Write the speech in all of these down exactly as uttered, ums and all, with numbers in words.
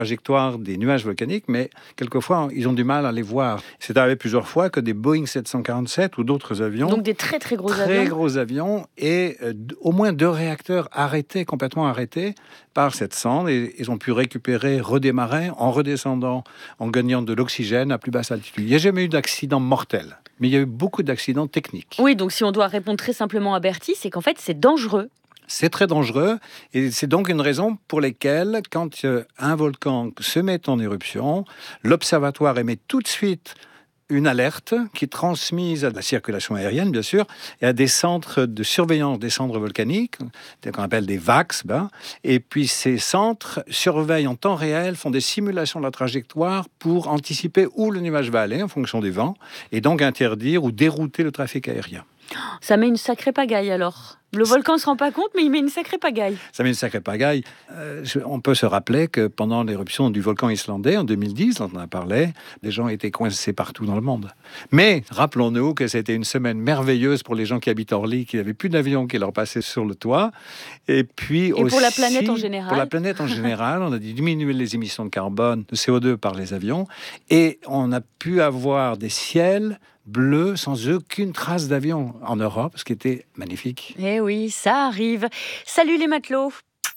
trajectoire des nuages volcaniques, mais quelquefois, ils ont du mal à les voir. C'est arrivé plusieurs fois que des Boeing sept cent quarante-sept ou d'autres avions... Donc des très très gros très avions. Très gros avions et euh, au moins deux réacteurs arrêtés, complètement arrêtés par cette sonde. Et ils ont pu récupérer, redémarrer en redescendant, en gagnant de l'oxygène à plus basse altitude. Il n'y a jamais eu d'accident mortel, mais il y a eu beaucoup d'accidents techniques. Oui, donc si on doit répondre très simplement à Bertie, c'est qu'en fait, c'est dangereux. C'est très dangereux et c'est donc une raison pour laquelle, quand un volcan se met en éruption, l'observatoire émet tout de suite une alerte qui est transmise à la circulation aérienne, bien sûr, et à des centres de surveillance des cendres volcaniques, qu'on appelle des V A C S. Et puis ces centres surveillent en temps réel, font des simulations de la trajectoire pour anticiper où le nuage va aller en fonction des vents, et donc interdire ou dérouter le trafic aérien. Ça met une sacrée pagaille alors. Le volcan ne se rend pas compte, mais il met une sacrée pagaille. Ça met une sacrée pagaille. Euh, on peut se rappeler que pendant l'éruption du volcan islandais, en deux mille dix, on en a parlé, les gens étaient coincés partout dans le monde. Mais rappelons-nous que c'était une semaine merveilleuse pour les gens qui habitent Orly, qui n'avaient plus d'avion qui leur passait sur le toit. Et puis Et aussi, pour la planète en général. Pour la planète en général, on a diminué les émissions de carbone, de C O deux par les avions. Et on a pu avoir des ciels bleu, sans aucune trace d'avion en Europe, ce qui était magnifique. Eh oui, ça arrive. Salut les matelots.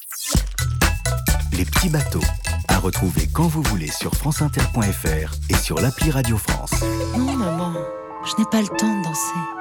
Les petits bateaux, à retrouver quand vous voulez sur franceinter point f r et sur l'appli Radio France. Non maman, je n'ai pas le temps de danser.